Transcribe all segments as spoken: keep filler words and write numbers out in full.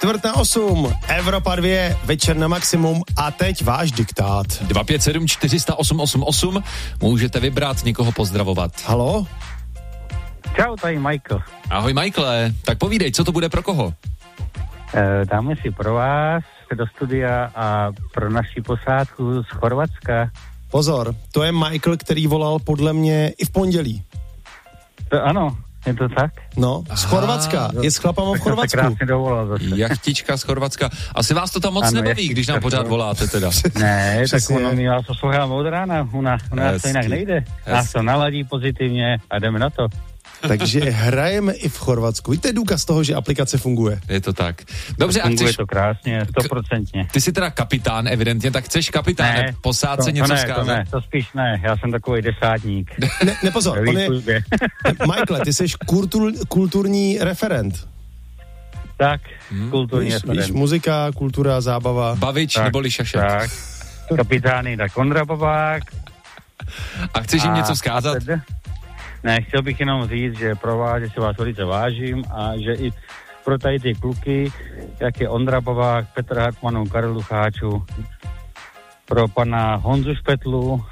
čtvrt na osm, Evropa dva, večer na maximum a teď váš diktát. dva pět sedm čtyři nula osm osm osm, můžete vybrat, někoho pozdravovat. Halo? Čau, tady Michael. Ahoj Michaele, tak povídej, co to bude pro koho? E, dáme si pro vás do studia a pro naši posádku z Chorvatska. Pozor, to je Michael, který volal podle mě i v pondělí. To, ano, je to tak? No, z Chorvatska, je s chlapama v Chorvatsku. Tak krásně dovolal zase. Jachtička z Chorvatska. Asi vás to tam moc ano, nebaví, když nám pořád voláte teda. Ne, tak ono mi vás posloucháme od rána, u nás, u nás to jinak nejde. Nás to naladí pozitivně a jdeme na to. Takže hrajeme i v Chorvatsku. Víte, je důkaz toho, že aplikace funguje. Je to tak. Dobře, funguje a chceš... to krásně, stoprocentně. Ty jsi teda kapitán, evidentně, tak chceš kapitáne ne, posádce to, něco to ne, zkázat? To ne, to spíš ne, já jsem takový desátník. Ne, ne pozor, on je... Michael, ty jsi kultur, kulturní referent. Tak, hmm. kulturní víš, referent. Víš, muzika, kultura, zábava. Bavič tak, neboli šašek. Tak, kapitány, tak Ondra Babák. A chceš jim něco vzkázat? Ne, chtěl bych jenom říct, že pro vás, že si vás velice vážím a že i pro tady ty kluky, jak je Ondra Babák, Petr Hartmanů, Karel Lucháčů, pro pana Honzu Špetlu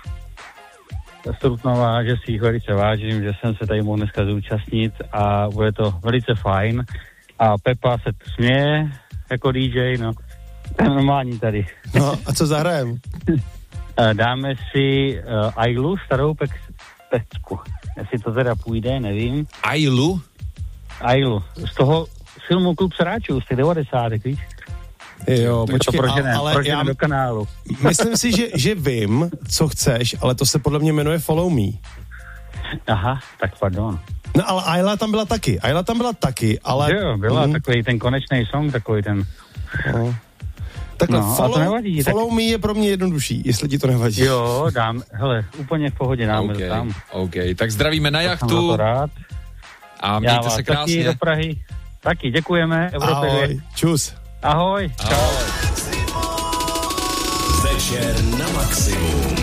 z Trutnova, že si jich velice vážím, že jsem se tady mohl dneska zúčastnit a bude to velice fajn. A Pepa se směje jako dý džej, no, normální tady. No a co zahrajem? Dáme si uh, Ailu, starou pek, pecku. Jestli to teda půjde, nevím. Ailu? Ailu. Z toho filmu Klub sráčů, z těch devadesátek, víš? Jo, počkej, prožené, ale prožené já do kanálu. myslím si, že, že vím, co chceš, ale to se podle mě jmenuje Follow Me. Aha, tak pardon. No ale Ayla tam byla taky, Ayla tam byla taky, ale... Jo, byla mm. takový ten konečný song, takový ten... No. Takhle, no, follow, to nevadí, follow tak... me je pro mě jednodušší, jestli ti to nevadí. Jo, dám, hele, úplně v pohodě dáme okay, to tam. OK, tak zdravíme na jachtu. To rád. A mějte Já vás se krásně. taky do Prahy. Taky, děkujeme. Evropě. Ahoj, čus. Ahoj. Ahoj. Večer na maximum.